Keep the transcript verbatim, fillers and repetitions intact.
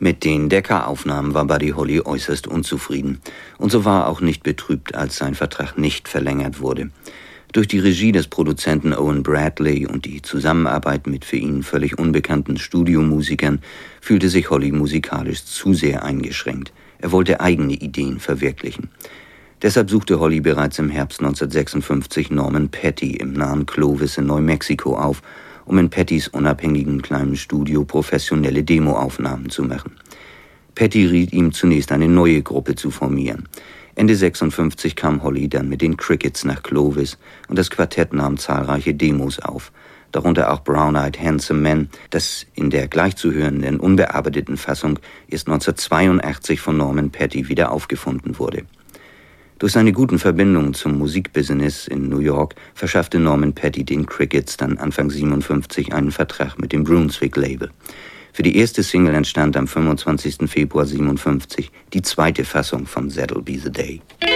Mit den Decca-Aufnahmen war Buddy Holly äußerst unzufrieden. Und so war er auch nicht betrübt, als sein Vertrag nicht verlängert wurde. Durch die Regie des Produzenten Owen Bradley und die Zusammenarbeit mit für ihn völlig unbekannten Studiomusikern fühlte sich Holly musikalisch zu sehr eingeschränkt. Er wollte eigene Ideen verwirklichen. Deshalb suchte Holly bereits im Herbst neunzehnhundertsechsundfünfzig Norman Petty im nahen Clovis in Neumexiko auf, um in Pettys unabhängigen kleinen Studio professionelle Demoaufnahmen zu machen. Petty riet ihm zunächst eine neue Gruppe zu formieren. Ende sechsundfünfzig kam Holly dann mit den Crickets nach Clovis und das Quartett nahm zahlreiche Demos auf, darunter auch Brown-Eyed Handsome Man, das in der gleichzuhörenden unbearbeiteten Fassung erst neunzehnhundertzweiundachtzig von Norman Petty wieder aufgefunden wurde. Durch seine guten Verbindungen zum Musikbusiness in New York verschaffte Norman Petty den Crickets dann Anfang siebenundfünfzig einen Vertrag mit dem Brunswick-Label. Für die erste Single entstand am fünfundzwanzigsten Februar siebenundfünfzig die zweite Fassung von That'll Be the Day.